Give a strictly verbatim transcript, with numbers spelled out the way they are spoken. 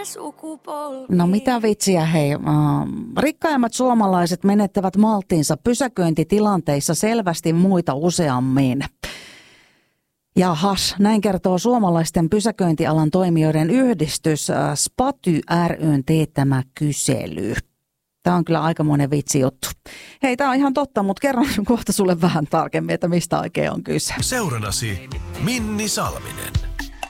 No mitä vitsiä hei. Rikkaimmat suomalaiset menettävät malttinsa pysäköintitilanteissa selvästi muita useammin. Jahas, näin kertoo suomalaisten pysäköintialan toimijoiden yhdistys Spaty ry:n teettämä kysely. Tämä on kyllä aikamoinen vitsijuttu. Hei, tämä on ihan totta, mutta kerron kohta sulle vähän tarkemmin, että mistä oikein on kyse. Seurannasi Minni Salminen.